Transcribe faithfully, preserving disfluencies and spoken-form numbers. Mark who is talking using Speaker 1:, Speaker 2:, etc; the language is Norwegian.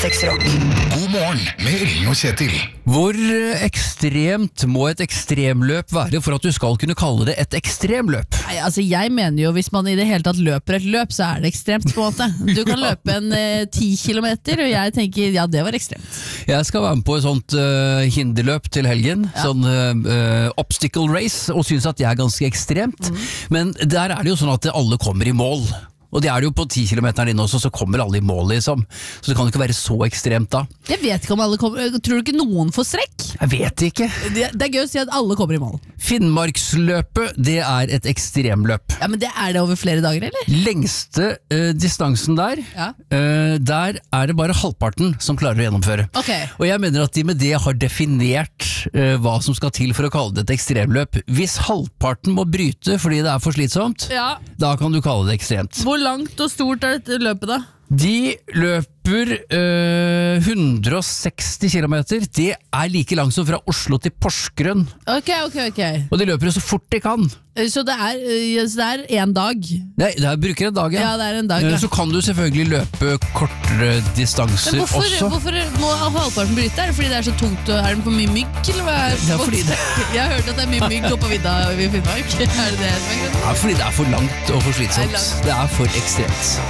Speaker 1: seks Rock.
Speaker 2: God morgen med Ellen og Kjetil.
Speaker 3: Hvor ekstremt må et ekstremløp være for at du skal kunne kalle det et ekstremløp?
Speaker 4: Nei, altså jeg mener jo hvis man i det hele tatt løper et løp, så er det ekstremt på en måte. Du kan løpe en eh, ti kilometer, og jeg tenker, ja, det var ekstremt.
Speaker 3: Jeg skal være med på et sånt uh, hinderløp til helgen, ja. sånn uh, obstacle race, og synes at det er ganske ekstremt. Mm. Men der er det jo sånn at alle kommer i mål. Og det er det jo på ti kilometer inne også, så kommer alle i mål liksom. Så det kan ikke være så ekstremt da.
Speaker 4: Jeg vet ikke om alle kommer, tror du ikke noen får strekk?
Speaker 3: Jeg vet ikke.
Speaker 4: Det, det er gøy å si at alle kommer i mål.
Speaker 3: Finnmarksløpet, det er et ekstremløp.
Speaker 4: Ja, men det er det over flere dager, eller?
Speaker 3: Lengste uh, distansen der,
Speaker 4: ja.
Speaker 3: uh, der er det bare halvparten som klarer å gjennomføre.
Speaker 4: Okay.
Speaker 3: Og jeg mener at de med det har definert uh, hva som skal til for å kalle det et ekstremløp. Hvis halvparten må bryte fordi det er for slitsomt,
Speaker 4: ja.
Speaker 3: da kan du kalle det ekstremt.
Speaker 4: Hvor langt og stort er dette løpet da?
Speaker 3: De løper øh, hundre og seksti kilometer. Det er like langt som fra Oslo til Porsgrunn.
Speaker 4: Ok, ok, ok.
Speaker 3: Og de løper så fort de kan.
Speaker 4: Så det er, så det er en dag?
Speaker 3: Nei, det er, bruker en dag, ja.
Speaker 4: Ja, det er en dag, ja.
Speaker 3: Så kan du selvfølgelig løpe kortere distanser
Speaker 4: Men hvorfor,
Speaker 3: også.
Speaker 4: Hvorfor må halvparten bryte? Er det fordi det er så tungt? Og er det for mye mygg? Eller hva er det?
Speaker 3: Ja, fordi det...
Speaker 4: Jeg har hørt at det er mye mygg oppe på vidda i Finnmark. Er det det som er grunnen?
Speaker 3: Ja, fordi det er for langt og for slitsomt. Det er for ekstremt.